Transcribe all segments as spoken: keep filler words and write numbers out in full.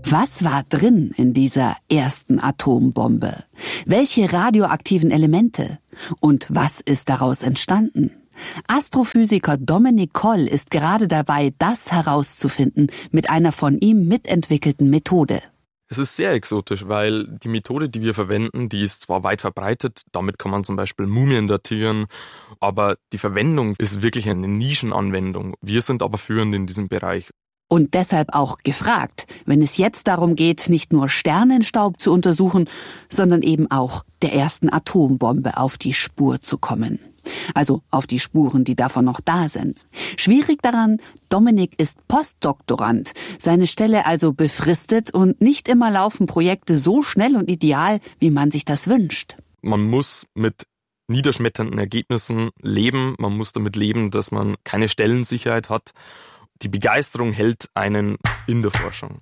Was war drin in dieser ersten Atombombe? Welche radioaktiven Elemente? Und was ist daraus entstanden? Astrophysiker Dominic Coll ist gerade dabei, das herauszufinden mit einer von ihm mitentwickelten Methode. Es ist sehr exotisch, weil die Methode, die wir verwenden, die ist zwar weit verbreitet, damit kann man zum Beispiel Mumien datieren, aber die Verwendung ist wirklich eine Nischenanwendung. Wir sind aber führend in diesem Bereich. Und deshalb auch gefragt, wenn es jetzt darum geht, nicht nur Sternenstaub zu untersuchen, sondern eben auch der ersten Atombombe auf die Spur zu kommen. Also auf die Spuren, die davon noch da sind. Schwierig daran, Dominic ist Postdoktorand, seine Stelle also befristet und nicht immer laufen Projekte so schnell und ideal, wie man sich das wünscht. Man muss mit niederschmetternden Ergebnissen leben, man muss damit leben, dass man keine Stellensicherheit hat. Die Begeisterung hält einen in der Forschung.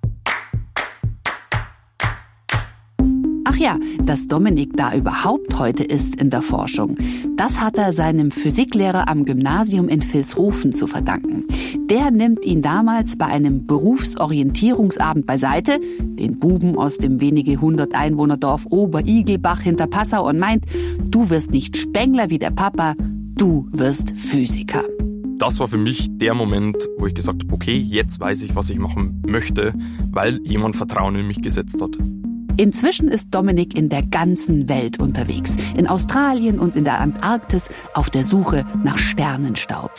Ach ja, dass Dominic da überhaupt heute ist in der Forschung, das hat er seinem Physiklehrer am Gymnasium in Vilshofen zu verdanken. Der nimmt ihn damals bei einem Berufsorientierungsabend beiseite, den Buben aus dem wenige hundert Einwohnerdorf Oberigelbach hinter Passau, und meint, du wirst nicht Spengler wie der Papa, du wirst Physiker. Das war für mich der Moment, wo ich gesagt habe, okay, jetzt weiß ich, was ich machen möchte, weil jemand Vertrauen in mich gesetzt hat. Inzwischen ist Dominic in der ganzen Welt unterwegs, in Australien und in der Antarktis auf der Suche nach Sternenstaub.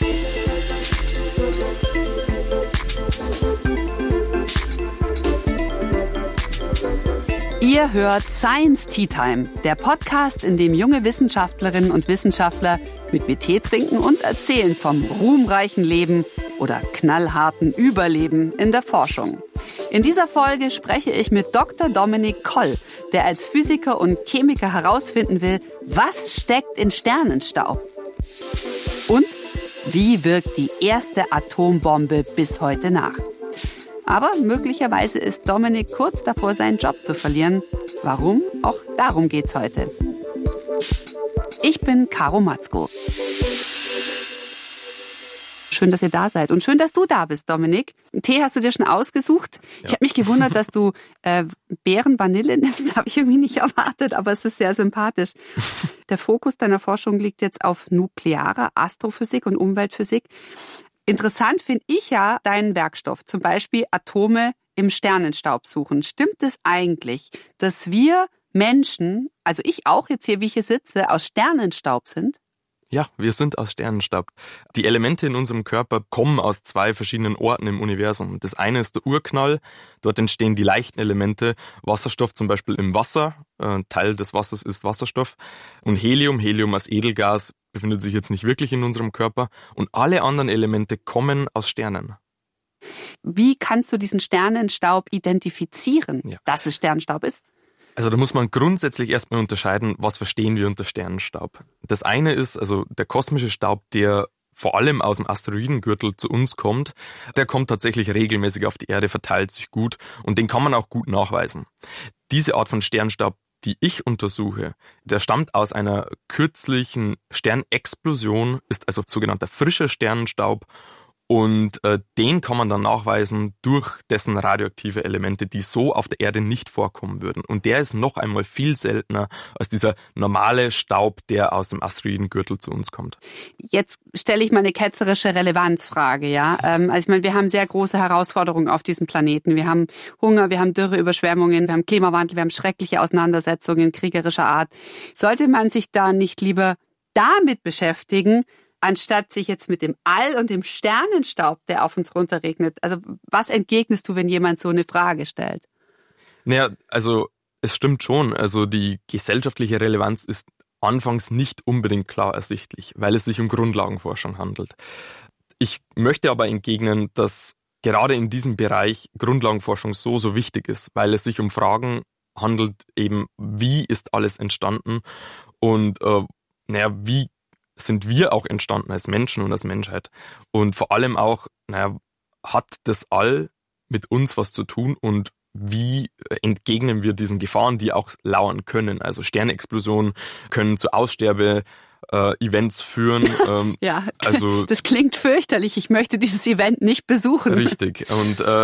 Ihr hört Science Tea Time, der Podcast, in dem junge Wissenschaftlerinnen und Wissenschaftler mit mir Tee trinken und erzählen vom ruhmreichen Leben oder knallharten Überleben in der Forschung. In dieser Folge spreche ich mit Doktor Dominic Coll, der als Physiker und Chemiker herausfinden will, was steckt in Sternenstaub und wie wirkt die erste Atombombe bis heute nach. Aber möglicherweise ist Dominic kurz davor, seinen Job zu verlieren. Warum? Auch darum geht's heute. Ich bin Caro Matzko. Schön, dass ihr da seid. Und schön, dass du da bist, Dominic. Einen Tee hast du dir schon ausgesucht? Ja. Ich habe mich gewundert, dass du äh, Beeren-Vanille nimmst. Habe ich irgendwie nicht erwartet, aber es ist sehr sympathisch. Der Fokus deiner Forschung liegt jetzt auf nuklearer Astrophysik und Umweltphysik. Interessant finde ich ja deinen Werkstoff, zum Beispiel Atome im Sternenstaub suchen. Stimmt es eigentlich, dass wir Menschen, also ich auch jetzt hier, wie ich hier sitze, aus Sternenstaub sind? Ja, wir sind aus Sternenstaub. Die Elemente in unserem Körper kommen aus zwei verschiedenen Orten im Universum. Das eine ist der Urknall, dort entstehen die leichten Elemente, Wasserstoff zum Beispiel im Wasser, äh, Teil des Wassers ist Wasserstoff, und Helium, Helium als Edelgas befindet sich jetzt nicht wirklich in unserem Körper, und alle anderen Elemente kommen aus Sternen. Wie kannst du diesen Sternenstaub identifizieren, ja, dass es Sternenstaub ist? Also da muss man grundsätzlich erstmal unterscheiden, was verstehen wir unter Sternenstaub. Das eine ist also der kosmische Staub, der vor allem aus dem Asteroidengürtel zu uns kommt. Der kommt tatsächlich regelmäßig auf die Erde, verteilt sich gut und den kann man auch gut nachweisen. Diese Art von Sternenstaub, die ich untersuche, der stammt aus einer kürzlichen Sternexplosion, ist also sogenannter frischer Sternenstaub. Und äh, den kann man dann nachweisen durch dessen radioaktive Elemente, die so auf der Erde nicht vorkommen würden. Und der ist noch einmal viel seltener als dieser normale Staub, der aus dem Asteroidengürtel zu uns kommt. Jetzt stelle ich mal eine ketzerische Relevanzfrage, ja. Ähm, also ich meine, wir haben sehr große Herausforderungen auf diesem Planeten. Wir haben Hunger, wir haben Dürre, Überschwemmungen, wir haben Klimawandel, wir haben schreckliche Auseinandersetzungen kriegerischer Art. Sollte man sich da nicht lieber damit beschäftigen, anstatt sich jetzt mit dem All und dem Sternenstaub, der auf uns runterregnet? Also was entgegnest du, wenn jemand so eine Frage stellt? Naja, also es stimmt schon. Also die gesellschaftliche Relevanz ist anfangs nicht unbedingt klar ersichtlich, weil es sich um Grundlagenforschung handelt. Ich möchte aber entgegnen, dass gerade in diesem Bereich Grundlagenforschung so, so wichtig ist, weil es sich um Fragen handelt, eben wie ist alles entstanden und äh, naja, wie sind wir auch entstanden als Menschen und als Menschheit. Und vor allem auch, naja, hat das All mit uns was zu tun und wie entgegnen wir diesen Gefahren, die auch lauern können. Also Sternexplosionen können zu Aussterbe-Events führen. Ähm, ja, also, das klingt fürchterlich. Ich möchte dieses Event nicht besuchen. Richtig. Und äh,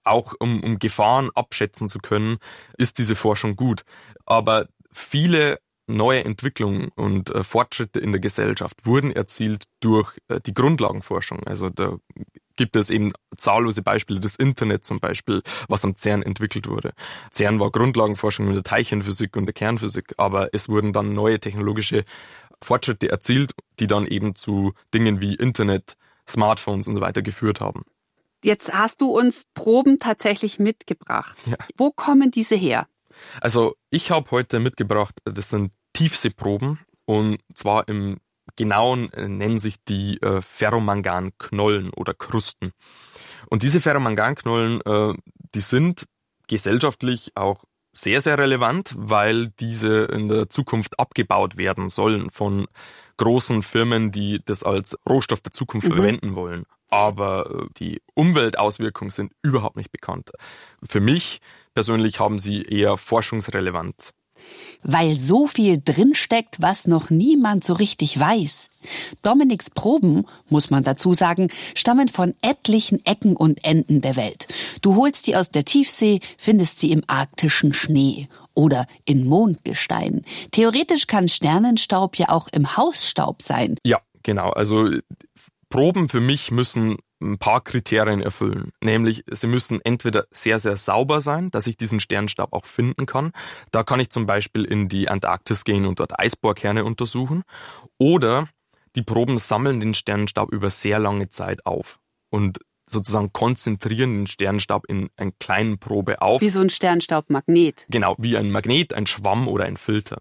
auch um, um Gefahren abschätzen zu können, ist diese Forschung gut. Aber viele neue Entwicklungen und äh, Fortschritte in der Gesellschaft wurden erzielt durch äh, die Grundlagenforschung. Also da gibt es eben zahllose Beispiele, das Internet zum Beispiel, was am CERN entwickelt wurde. CERN war Grundlagenforschung in der Teilchenphysik und der Kernphysik, aber es wurden dann neue technologische Fortschritte erzielt, die dann eben zu Dingen wie Internet, Smartphones und so weiter geführt haben. Jetzt hast du uns Proben tatsächlich mitgebracht. Ja. Wo kommen diese her? Also ich habe heute mitgebracht, das sind Tiefseeproben und zwar im Genauen äh, nennen sich die äh, Ferromanganknollen oder Krusten. Und diese Ferromanganknollen, äh, die sind gesellschaftlich auch sehr, sehr relevant, weil diese in der Zukunft abgebaut werden sollen von großen Firmen, die das als Rohstoff der Zukunft mhm. verwenden wollen. Aber äh, die Umweltauswirkungen sind überhaupt nicht bekannt. Für mich persönlich haben sie eher Forschungsrelevanz. Weil so viel drinsteckt, was noch niemand so richtig weiß. Dominiks Proben, muss man dazu sagen, stammen von etlichen Ecken und Enden der Welt. Du holst die aus der Tiefsee, findest sie im arktischen Schnee oder in Mondgestein. Theoretisch kann Sternenstaub ja auch im Hausstaub sein. Ja, genau. Also Proben für mich müssen ein paar Kriterien erfüllen. Nämlich, sie müssen entweder sehr, sehr sauber sein, dass ich diesen Sternenstaub auch finden kann. Da kann ich zum Beispiel in die Antarktis gehen und dort Eisbohrkerne untersuchen. Oder die Proben sammeln den Sternenstaub über sehr lange Zeit auf und sozusagen konzentrieren den Sternenstaub in einer kleinen Probe auf. Wie so ein Sternenstaubmagnet. Genau, wie ein Magnet, ein Schwamm oder ein Filter.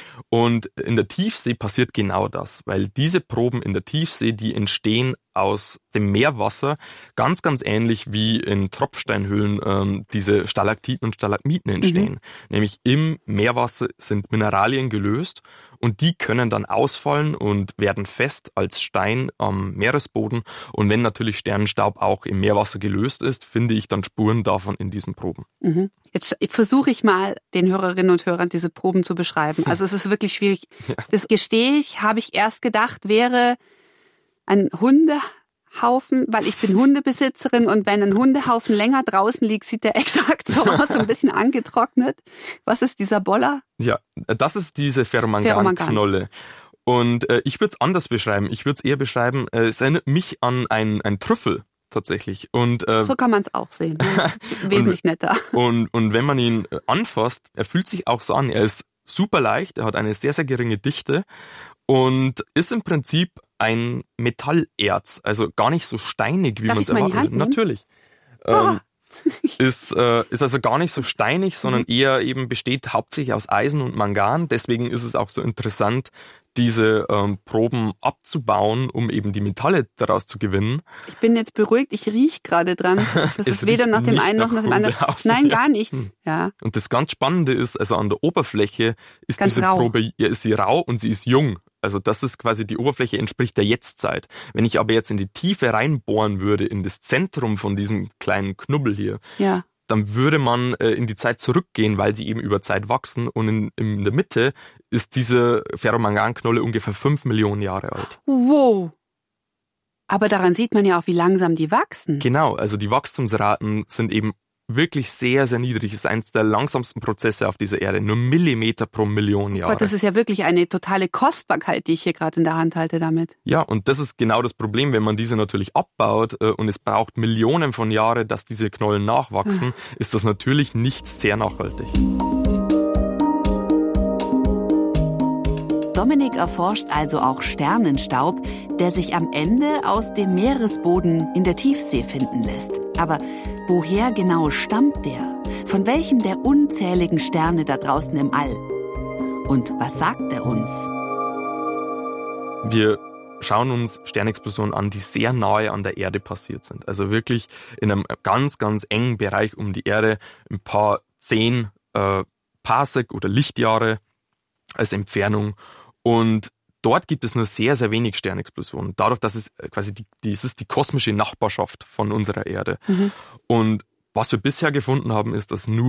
Und in der Tiefsee passiert genau das, weil diese Proben in der Tiefsee, die entstehen aus dem Meerwasser, ganz, ganz ähnlich wie in Tropfsteinhöhlen ähm, diese Stalaktiten und Stalagmiten entstehen. Mhm. Nämlich im Meerwasser sind Mineralien gelöst und die können dann ausfallen und werden fest als Stein am Meeresboden. Und wenn natürlich Sternenstaub auch im Meerwasser gelöst ist, finde ich dann Spuren davon in diesen Proben. Mhm. Jetzt versuche ich mal, den Hörerinnen und Hörern diese Proben zu beschreiben. Also es ist wirklich schwierig. Ja. Das gestehe ich, habe ich erst gedacht, wäre ein Hundehaufen, weil ich bin Hundebesitzerin und wenn ein Hundehaufen länger draußen liegt, sieht der exakt so aus, ein bisschen angetrocknet. Was ist dieser Boller? Ja, das ist diese Ferromanganknolle. Und äh, ich würde es anders beschreiben. Ich würde es eher beschreiben, äh, es erinnert mich an ein, ein Trüffel. Tatsächlich. Und, äh, so kann man es auch sehen. Ne? Wesentlich und, netter. Und, und wenn man ihn anfasst, er fühlt sich auch so an. Er ist super leicht, er hat eine sehr, sehr geringe Dichte und ist im Prinzip ein Metallerz. Also gar nicht so steinig, wie man es erwartet. Natürlich. Oh. Ähm, ist, äh, ist also gar nicht so steinig, sondern mhm. eher eben besteht hauptsächlich aus Eisen und Mangan. Deswegen ist es auch so interessant, diese ähm, Proben abzubauen, um eben die Metalle daraus zu gewinnen. Ich bin jetzt beruhigt, ich rieche gerade dran. Das ist weder nach dem einen noch nach dem anderen. Nein, gar nicht. Ja. Und das ganz Spannende ist, also an der Oberfläche ist ganz diese rau. Probe, ja, ist sie rau und sie ist jung. Also das ist quasi, die Oberfläche entspricht der Jetztzeit. Wenn ich aber jetzt in die Tiefe reinbohren würde, in das Zentrum von diesem kleinen Knubbel hier, ja. dann würde man äh, in die Zeit zurückgehen, weil sie eben über Zeit wachsen. Und in, in der Mitte ist diese Ferromanganknolle ungefähr fünf Millionen Jahre alt. Wow. Aber daran sieht man ja auch, wie langsam die wachsen. Genau, also die Wachstumsraten sind eben wirklich sehr, sehr niedrig. Es ist eines der langsamsten Prozesse auf dieser Erde. Nur Millimeter pro Million Jahre. Gott, das ist ja wirklich eine totale Kostbarkeit, die ich hier gerade in der Hand halte damit. Ja, und das ist genau das Problem, wenn man diese natürlich abbaut äh, und es braucht Millionen von Jahren, dass diese Knollen nachwachsen, ah. ist das natürlich nicht sehr nachhaltig. Dominik erforscht also auch Sternenstaub, der sich am Ende aus dem Meeresboden in der Tiefsee finden lässt. Aber woher genau stammt der? Von welchem der unzähligen Sterne da draußen im All? Und was sagt er uns? Wir schauen uns Sternexplosionen an, die sehr nahe an der Erde passiert sind. Also wirklich in einem ganz, ganz engen Bereich um die Erde, ein paar zehn äh, Parsec oder Lichtjahre als Entfernung. Und dort gibt es nur sehr, sehr wenig Sternexplosionen. Dadurch, dass es quasi die, die, es ist die kosmische Nachbarschaft von unserer Erde. Mhm. Und was wir bisher gefunden haben, ist, dass nur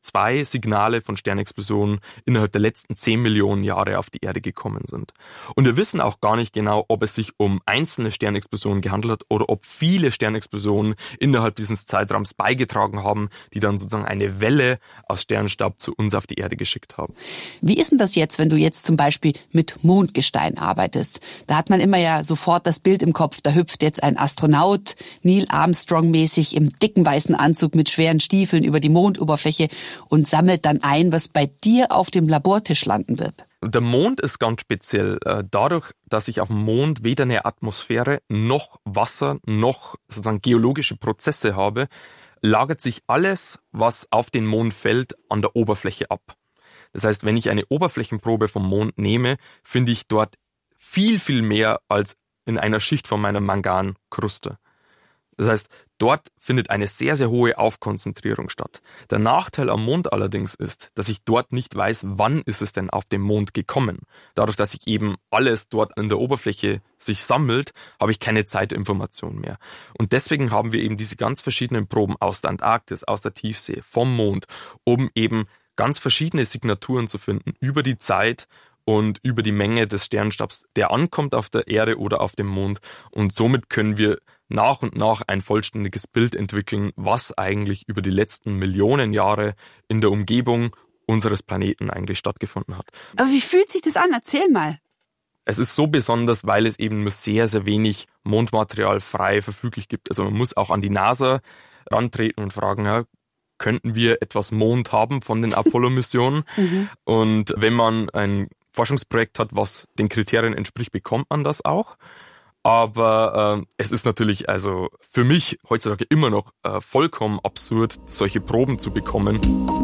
zwei Signale von Sternexplosionen innerhalb der letzten zehn Millionen Jahre auf die Erde gekommen sind. Und wir wissen auch gar nicht genau, ob es sich um einzelne Sternexplosionen gehandelt hat oder ob viele Sternexplosionen innerhalb dieses Zeitraums beigetragen haben, die dann sozusagen eine Welle aus Sternstaub zu uns auf die Erde geschickt haben. Wie ist denn das jetzt, wenn du jetzt zum Beispiel mit Mondgestein arbeitest? Da hat man immer ja sofort das Bild im Kopf, da hüpft jetzt ein Astronaut, Neil Armstrong-mäßig im dicken weißen Anzug mit schweren Stiefeln über die Mondoberfläche und sammelt dann ein, was bei dir auf dem Labortisch landen wird. Der Mond ist ganz speziell. Dadurch, dass ich auf dem Mond weder eine Atmosphäre noch Wasser noch sozusagen geologische Prozesse habe, lagert sich alles, was auf den Mond fällt, an der Oberfläche ab. Das heißt, wenn ich eine Oberflächenprobe vom Mond nehme, finde ich dort viel, viel mehr als in einer Schicht von meiner Mangankruste. Das heißt, dort findet eine sehr, sehr hohe Aufkonzentrierung statt. Der Nachteil am Mond allerdings ist, dass ich dort nicht weiß, wann ist es denn auf dem Mond gekommen. Dadurch, dass sich eben alles dort an der Oberfläche sich sammelt, habe ich keine Zeitinformation mehr. Und deswegen haben wir eben diese ganz verschiedenen Proben aus der Antarktis, aus der Tiefsee, vom Mond, um eben ganz verschiedene Signaturen zu finden über die Zeit und über die Menge des Sternstaubs, der ankommt auf der Erde oder auf dem Mond. Und somit können wir nach und nach ein vollständiges Bild entwickeln, was eigentlich über die letzten Millionen Jahre in der Umgebung unseres Planeten eigentlich stattgefunden hat. Aber wie fühlt sich das an? Erzähl mal. Es ist so besonders, weil es eben nur sehr, sehr wenig Mondmaterial frei verfüglich gibt. Also man muss auch an die NASA rantreten und fragen, ja, könnten wir etwas Mond haben von den Apollo-Missionen? mhm. Und wenn man ein Forschungsprojekt hat, was den Kriterien entspricht, bekommt man das auch. Aber äh, es ist natürlich also für mich heutzutage immer noch äh, vollkommen absurd, solche Proben zu bekommen.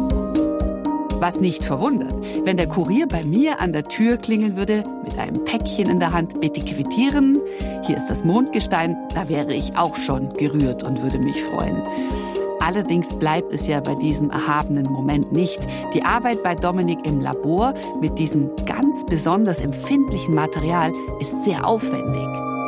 Was nicht verwundert, wenn der Kurier bei mir an der Tür klingeln würde, mit einem Päckchen in der Hand, bitte quittieren. Hier ist das Mondgestein, da wäre ich auch schon gerührt und würde mich freuen. Allerdings bleibt es ja bei diesem erhabenen Moment nicht. Die Arbeit bei Dominik im Labor mit diesem ganz besonders empfindlichen Material ist sehr aufwendig.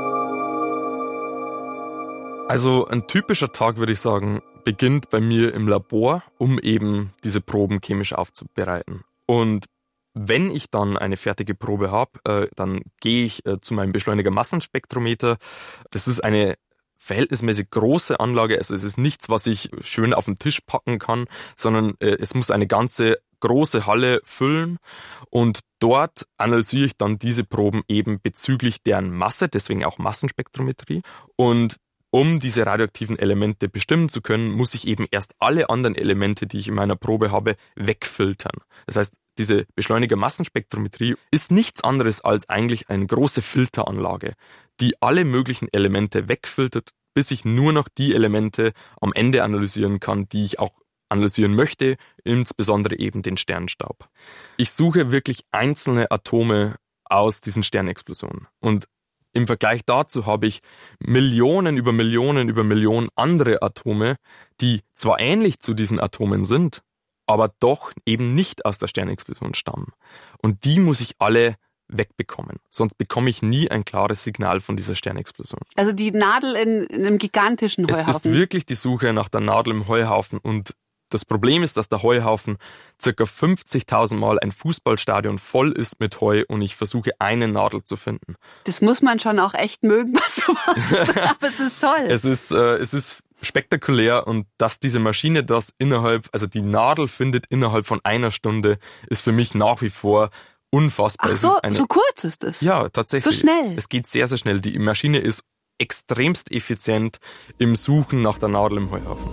Also ein typischer Tag, würde ich sagen, beginnt bei mir im Labor, um eben diese Proben chemisch aufzubereiten. Und wenn ich dann eine fertige Probe habe, äh, dann gehe ich äh, zu meinem Beschleuniger-Massenspektrometer. Das ist eine verhältnismäßig große Anlage. Also es ist nichts, was ich schön auf den Tisch packen kann, sondern äh, es muss eine ganze große Halle füllen und dort analysiere ich dann diese Proben eben bezüglich deren Masse, deswegen auch Massenspektrometrie. Und um diese radioaktiven Elemente bestimmen zu können, muss ich eben erst alle anderen Elemente, die ich in meiner Probe habe, wegfiltern. Das heißt, diese Beschleuniger-Massenspektrometrie ist nichts anderes als eigentlich eine große Filteranlage, die alle möglichen Elemente wegfiltert, bis ich nur noch die Elemente am Ende analysieren kann, die ich auch analysieren möchte, insbesondere eben den Sternstaub. Ich suche wirklich einzelne Atome aus diesen Sternexplosionen. Und im Vergleich dazu habe ich Millionen über Millionen über Millionen andere Atome, die zwar ähnlich zu diesen Atomen sind, aber doch eben nicht aus der Sternexplosion stammen. Und die muss ich alle wegbekommen. Sonst bekomme ich nie ein klares Signal von dieser Sternexplosion. Also die Nadel in, in einem gigantischen Heuhaufen. Es ist wirklich die Suche nach der Nadel im Heuhaufen. Und das Problem ist, dass der Heuhaufen ca. fünfzigtausend Mal ein Fußballstadion voll ist mit Heu und ich versuche, eine Nadel zu finden. Das muss man schon auch echt mögen, was du machst. Aber es ist toll. Es ist, äh, es ist spektakulär und dass diese Maschine das innerhalb, also die Nadel findet innerhalb von einer Stunde, ist für mich nach wie vor unfassbar. Ach so, eine, so kurz ist es? Ja, tatsächlich. So schnell? Es geht sehr, sehr schnell. Die Maschine ist extremst effizient im Suchen nach der Nadel im Heuhaufen.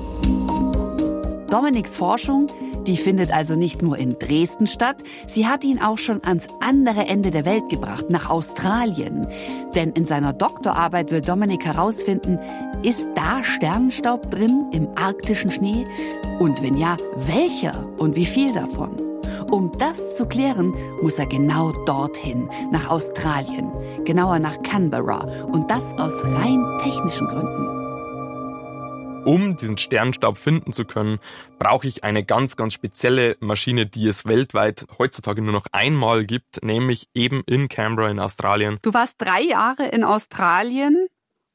Dominiks Forschung, die findet also nicht nur in Dresden statt, sie hat ihn auch schon ans andere Ende der Welt gebracht, nach Australien. Denn in seiner Doktorarbeit will Dominik herausfinden, ist da Sternstaub drin im arktischen Schnee? Und wenn ja, welcher und wie viel davon? Um das zu klären, muss er genau dorthin, nach Australien, genauer nach Canberra. Und das aus rein technischen Gründen. Um diesen Sternstaub finden zu können, brauche ich eine ganz, ganz spezielle Maschine, die es weltweit heutzutage nur noch einmal gibt, nämlich eben in Canberra in Australien. Du warst drei Jahre in Australien,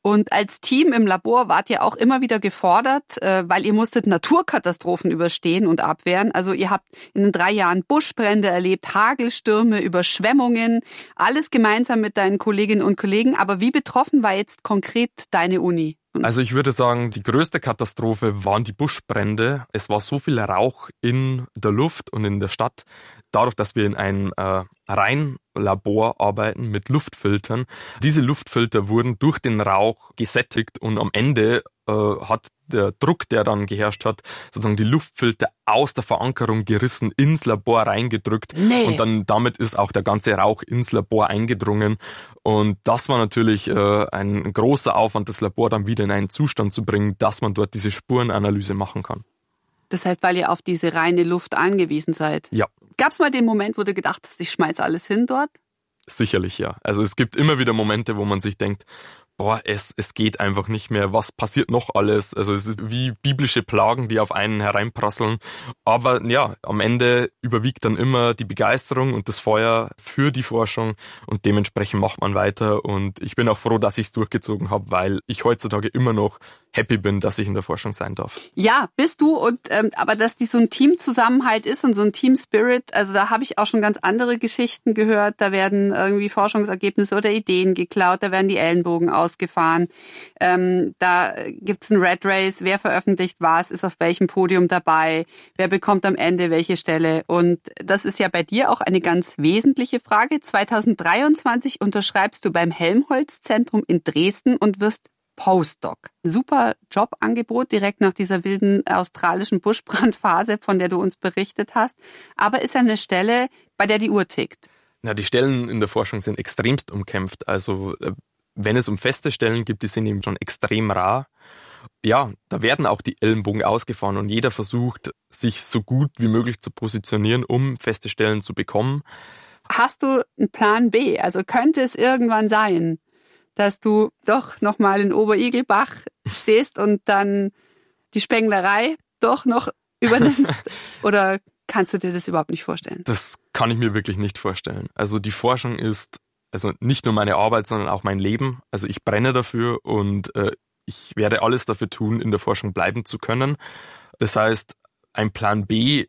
Und als Team im Labor wart ihr auch immer wieder gefordert, weil ihr musstet Naturkatastrophen überstehen und abwehren. Also ihr habt in den drei Jahren Buschbrände erlebt, Hagelstürme, Überschwemmungen, alles gemeinsam mit deinen Kolleginnen und Kollegen. Aber wie betroffen war jetzt konkret deine Uni? Also ich würde sagen, die größte Katastrophe waren die Buschbrände. Es war so viel Rauch in der Luft und in der Stadt. Dadurch, dass wir in einem äh, Reinlabor arbeiten mit Luftfiltern. Diese Luftfilter wurden durch den Rauch gesättigt und am Ende äh, hat der Druck, der dann geherrscht hat, sozusagen die Luftfilter aus der Verankerung gerissen, ins Labor reingedrückt. Nee. Und dann damit ist auch der ganze Rauch ins Labor eingedrungen. Und das war natürlich äh, ein großer Aufwand, das Labor dann wieder in einen Zustand zu bringen, dass man dort diese Spurenanalyse machen kann. Das heißt, weil ihr auf diese reine Luft angewiesen seid? Ja. Gab es mal den Moment, wo du gedacht hast, ich schmeiß alles hin dort? Sicherlich, ja. Also es gibt immer wieder Momente, wo man sich denkt, boah, es, es geht einfach nicht mehr. Was passiert noch alles? Also es ist wie biblische Plagen, die auf einen hereinprasseln. Aber ja, am Ende überwiegt dann immer die Begeisterung und das Feuer für die Forschung und dementsprechend macht man weiter. Und ich bin auch froh, dass ich es durchgezogen habe, weil ich heutzutage immer noch happy bin, dass ich in der Forschung sein darf. Ja, bist du. Und ähm, aber dass die so ein Teamzusammenhalt ist und so ein Team-Spirit, also da habe ich auch schon ganz andere Geschichten gehört. Da werden irgendwie Forschungsergebnisse oder Ideen geklaut, da werden die Ellenbogen ausgefahren. Ähm, da gibt's ein Red Race, wer veröffentlicht was, ist auf welchem Podium dabei, wer bekommt am Ende welche Stelle. Und das ist ja bei dir auch eine ganz wesentliche Frage. zwanzig dreiundzwanzig unterschreibst du beim Helmholtz-Zentrum in Dresden und wirst Postdoc. Super Jobangebot direkt nach dieser wilden australischen Buschbrandphase, von der du uns berichtet hast. Aber ist eine Stelle, bei der die Uhr tickt. Na, die Stellen in der Forschung sind extremst umkämpft. Also wenn es um feste Stellen gibt, die sind eben schon extrem rar. Ja, da werden auch die Ellenbogen ausgefahren und jeder versucht, sich so gut wie möglich zu positionieren, um feste Stellen zu bekommen. Hast du einen Plan B? Also könnte es irgendwann sein, dass du doch nochmal in Oberigelbach stehst und dann die Spenglerei doch noch übernimmst? Oder kannst du dir das überhaupt nicht vorstellen? Das kann ich mir wirklich nicht vorstellen. Also die Forschung ist also nicht nur meine Arbeit, sondern auch mein Leben. Also ich brenne dafür und äh, ich werde alles dafür tun, in der Forschung bleiben zu können. Das heißt, ein Plan B,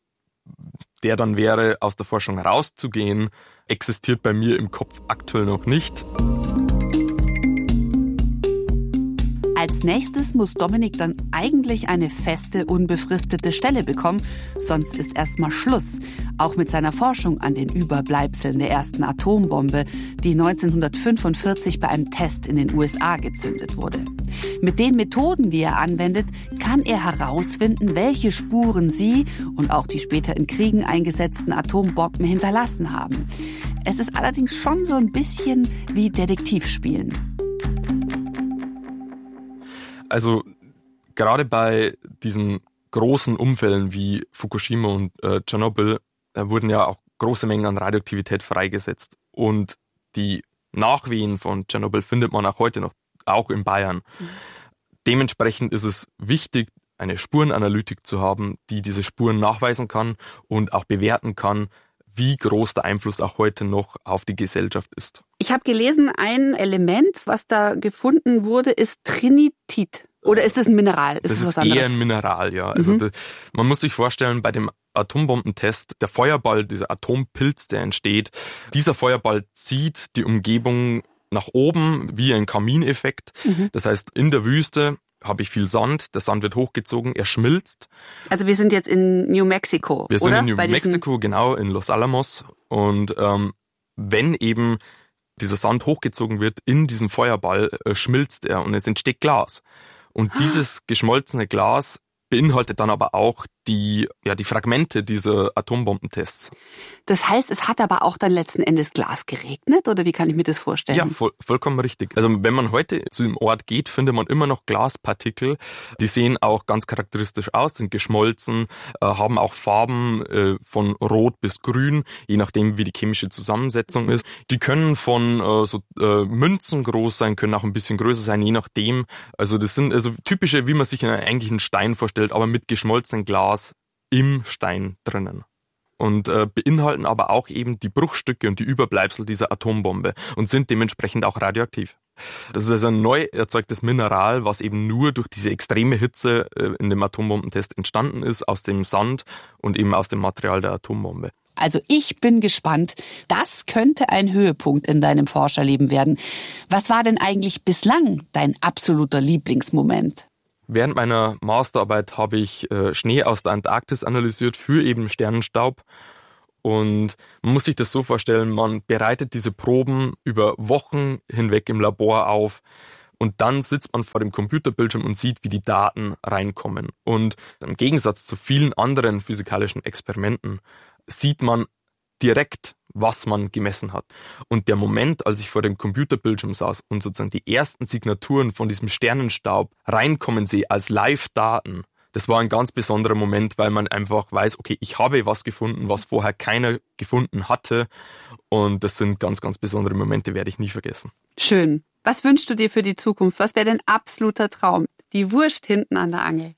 der dann wäre, aus der Forschung rauszugehen, existiert bei mir im Kopf aktuell noch nicht. Als nächstes muss Dominik dann eigentlich eine feste, unbefristete Stelle bekommen, sonst ist erstmal Schluss. Auch mit seiner Forschung an den Überbleibseln der ersten Atombombe, die neunzehnhundertfünfundvierzig bei einem Test in den U S A gezündet wurde. Mit den Methoden, die er anwendet, kann er herausfinden, welche Spuren sie und auch die später in Kriegen eingesetzten Atombomben hinterlassen haben. Es ist allerdings schon so ein bisschen wie Detektivspielen. Also gerade bei diesen großen Unfällen wie Fukushima und äh, Tschernobyl äh, wurden ja auch große Mengen an Radioaktivität freigesetzt. Und die Nachwehen von Tschernobyl findet man auch heute noch, auch in Bayern. Mhm. Dementsprechend ist es wichtig, eine Spurenanalytik zu haben, die diese Spuren nachweisen kann und auch bewerten kann, wie groß der Einfluss auch heute noch auf die Gesellschaft ist. Ich habe gelesen, ein Element, was da gefunden wurde, ist Trinitit. Oder ist das ein Mineral? Ist das, das ist was eher ein Mineral, ja. Also mhm. das, man muss sich vorstellen, bei dem Atombombentest, der Feuerball, dieser Atompilz, der entsteht, dieser Feuerball zieht die Umgebung nach oben wie ein Kamineffekt. Mhm. Das heißt, in der Wüste habe ich viel Sand, der Sand wird hochgezogen, er schmilzt. Also wir sind jetzt in New Mexico, Wir sind oder? in New Bei Mexico, genau, in Los Alamos. Und ähm, wenn eben dieser Sand hochgezogen wird in diesen Feuerball, äh, schmilzt er und es entsteht Glas. Und ah. dieses geschmolzene Glas beinhaltet dann aber auch die, ja, die Fragmente dieser Atombombentests. Das heißt, es hat aber auch dann letzten Endes Glas geregnet, oder wie kann ich mir das vorstellen? Ja, voll, vollkommen richtig. Also wenn man heute zu dem Ort geht, findet man immer noch Glaspartikel. Die sehen auch ganz charakteristisch aus, sind geschmolzen, äh, haben auch Farben äh, von rot bis grün, je nachdem wie die chemische Zusammensetzung ist. Die können von äh, so äh, Münzen groß sein, können auch ein bisschen größer sein, je nachdem. Also das sind also typische, wie man sich einen eigentlichen Stein vorstellt, aber mit geschmolzenem Glas im Stein drinnen. Und äh, beinhalten aber auch eben die Bruchstücke und die Überbleibsel dieser Atombombe und sind dementsprechend auch radioaktiv. Das ist also ein neu erzeugtes Mineral, was eben nur durch diese extreme Hitze in dem Atombombentest entstanden ist, aus dem Sand und eben aus dem Material der Atombombe. Also ich bin gespannt. Das könnte ein Höhepunkt in deinem Forscherleben werden. Was war denn eigentlich bislang dein absoluter Lieblingsmoment? Während meiner Masterarbeit habe ich Schnee aus der Antarktis analysiert für eben Sternenstaub. Und man muss sich das so vorstellen, man bereitet diese Proben über Wochen hinweg im Labor auf und dann sitzt man vor dem Computerbildschirm und sieht, wie die Daten reinkommen. Und im Gegensatz zu vielen anderen physikalischen Experimenten sieht man direkt, was man gemessen hat. Und der Moment, als ich vor dem Computerbildschirm saß und sozusagen die ersten Signaturen von diesem Sternenstaub reinkommen sehe als Live-Daten, das war ein ganz besonderer Moment, weil man einfach weiß, okay, ich habe was gefunden, was vorher keiner gefunden hatte. Und das sind ganz, ganz besondere Momente, werde ich nie vergessen. Schön. Was wünschst du dir für die Zukunft? Was wäre dein absoluter Traum? Die Wurst hinten an der Angel.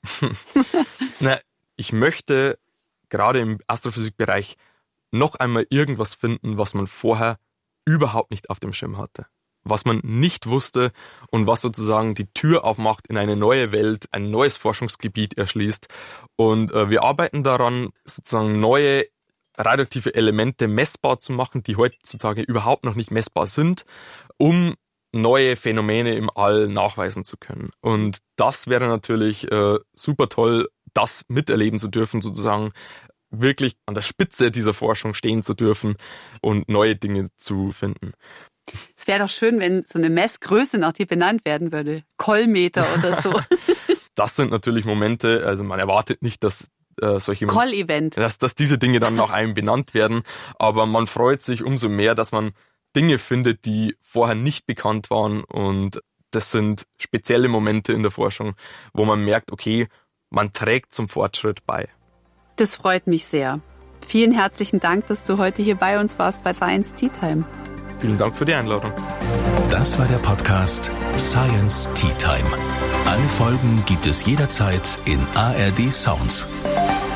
Na, ich möchte gerade im Astrophysikbereich noch einmal irgendwas finden, was man vorher überhaupt nicht auf dem Schirm hatte. Was man nicht wusste und was sozusagen die Tür aufmacht in eine neue Welt, ein neues Forschungsgebiet erschließt. Und äh, wir arbeiten daran, sozusagen neue radioaktive Elemente messbar zu machen, die heutzutage überhaupt noch nicht messbar sind, um neue Phänomene im All nachweisen zu können. Und das wäre natürlich äh, super toll, das miterleben zu dürfen, sozusagen wirklich an der Spitze dieser Forschung stehen zu dürfen und neue Dinge zu finden. Es wäre doch schön, wenn so eine Messgröße nach dir benannt werden würde. Kollmeter oder so. Das sind natürlich Momente, also man erwartet nicht, dass äh, solche Koll-Event. Dass, dass diese Dinge dann nach einem benannt werden, aber man freut sich umso mehr, dass man Dinge findet, die vorher nicht bekannt waren, und das sind spezielle Momente in der Forschung, wo man merkt, okay, man trägt zum Fortschritt bei. Das freut mich sehr. Vielen herzlichen Dank, dass du heute hier bei uns warst bei Science Tea Time. Vielen Dank für die Einladung. Das war der Podcast Science Tea Time. Alle Folgen gibt es jederzeit in A R D Sounds.